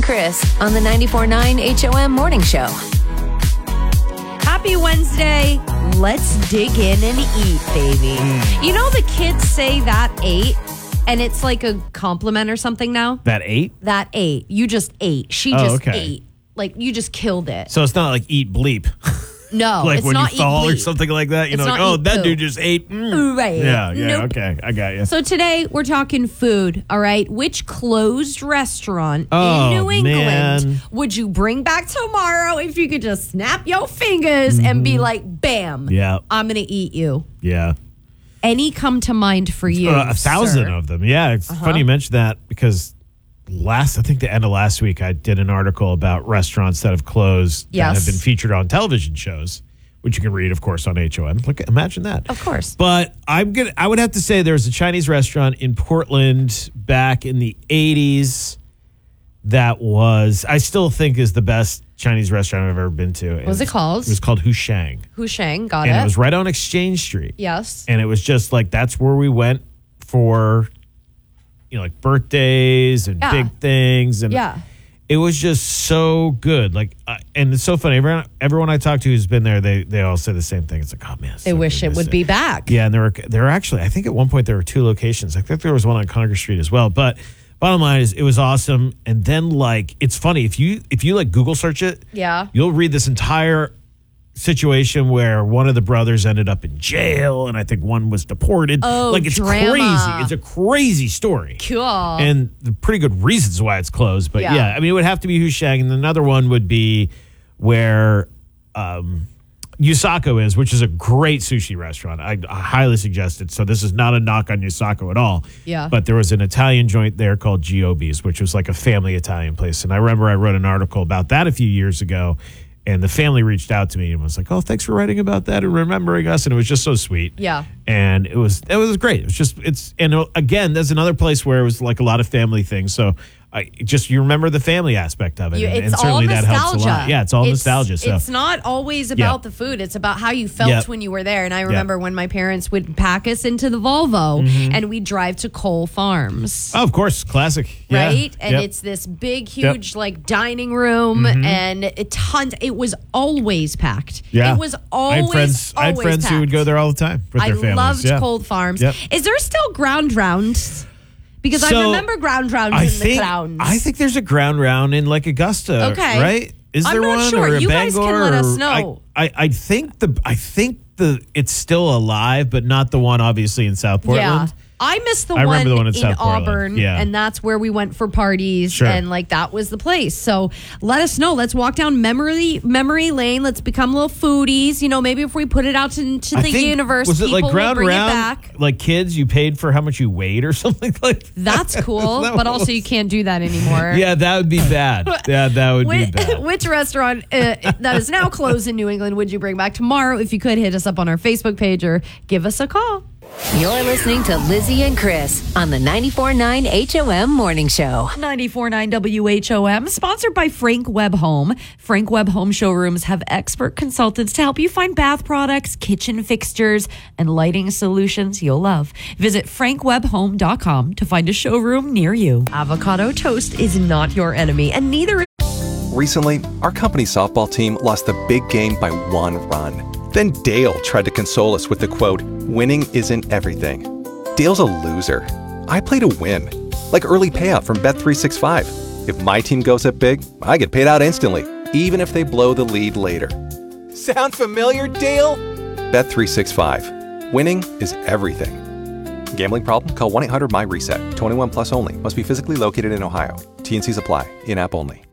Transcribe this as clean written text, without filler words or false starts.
and Chris on the 94.9 HOM Morning Show. Happy Wednesday. Let's dig in and eat, baby. You know the kids say that ate, and it's like a compliment or something now? That ate? That ate. You just ate. She just ate. Like, you just killed it. So it's not like eat bleep. No, like it's when not you fall eat or bleep. something like that. You It's know, like, not oh, eat that poo. dude just ate. Right. Yeah, Nope. okay. I got you. So today we're talking food, all right? Which closed restaurant Oh, in New England man. would you bring back tomorrow if you could just snap your fingers and be like, bam, Yeah. I'm going to eat you? Yeah. Any come to mind for you? 1,000 sir? of them. Yeah, it's funny you mentioned that because I think the end of last week, I did an article about restaurants that have closed that Yes. have been featured on television shows, which you can read, of course, on HOM. Look, imagine that. Of course. But I would have to say there was a Chinese restaurant in Portland back in the 80s that I still think is the best Chinese restaurant I've ever been to. What was it called? It was called Hushang. Hushang, got And it. it was right on Exchange Street. Yes. And it was just like, that's where we went for, like birthdays and Yeah. big things. And Yeah. it was just so good. Like, and it's so funny. Everyone I talk to who's been there, they all say the same thing. It's like, oh man, it's They so wish good. it would be back. Yeah, and there were actually, I think at one point there were 2 locations. I think there was one on Congress Street as well. But bottom line is, it was awesome. And then it's funny if you like Google search it, Yeah. you'll read this entire situation where one of the brothers ended up in jail, and I think one was deported. Oh, it's drama. crazy. It's a crazy story. Cool. And the pretty good reasons why it's closed. But Yeah. yeah, I mean, it would have to be Hushang. And another one would be where Yusako is, which is a great sushi restaurant. I highly suggest it. So this is not a knock on Yusako at all. Yeah. But there was an Italian joint there called Giobbe's, which was like a family Italian place. And I remember I wrote an article about that a few years ago. And the family reached out to me and was like, "Oh, thanks for writing about that and remembering us." And it was just so sweet. Yeah. And it was great. And again, there's another place where it was like a lot of family things. So you remember the family aspect of it. It's and certainly all that nostalgia. helps a lot. Yeah, it's all nostalgia. So it's not always about the food. It's about how you felt when you were there. And I remember when my parents would pack us into the Volvo and we'd drive to Cole Farms. Oh, of course, classic. Yeah. Right? And Yep. it's this big, huge like dining room and it was always packed. Yeah. It was always I had friends who would go there all the time with their families. loved Yeah. Cold Farms. Yep. Is there still ground rounds? Because I So, remember ground rounds the clowns. I think there's a ground round in like Augusta. Okay. Right? Is I'm there not one sure. or a You guys Bangor? can let us or- know. I think the it's still alive, but not the one obviously in South Portland. Yeah. I missed the I remember the one in in South Portland. Auburn, Yeah. and that's where we went for parties, Sure. and like that was the place. So let us know. Let's walk down memory lane. Let's become little foodies. Maybe if we put it out into I the think- universe, was it people like ground will bring round? it back. Like kids, you paid for how much you weighed or something like that. That's cool, That but was- also you can't do that anymore. Yeah, that would be bad. Yeah, that would be bad. Which restaurant that is now closed in New England would you bring back tomorrow? If you could, hit us up on our Facebook page or give us a call. You're listening to Lizzie and Chris on the 94.9 HOM Morning Show. 94.9 WHOM, sponsored by Frank Webb Home. Frank Webb Home showrooms have expert consultants to help you find bath products, kitchen fixtures, and lighting solutions you'll love. Visit frankwebbhome.com to find a showroom near you. Avocado toast is not your enemy, and neither. Recently, our company softball team lost the big game by 1 run. Then Dale tried to console us with the quote, "Winning isn't everything." Dale's a loser. I play to win. Like early payout from Bet365. If my team goes up big, I get paid out instantly, even if they blow the lead later. Sound familiar, Dale? Bet365. Winning is everything. Gambling problem? Call 1-800-MY-RESET. 21 plus only. Must be physically located in Ohio. T&Cs apply. In-app only.